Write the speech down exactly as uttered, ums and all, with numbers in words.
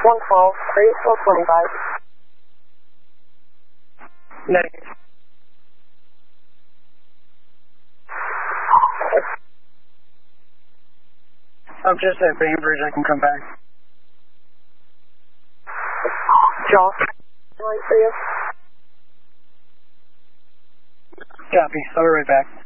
one twelve, are you still twenty-five? Negative. I'm just at Bainbridge, I can come back. Josh, right for you? Copy, I'll be right back.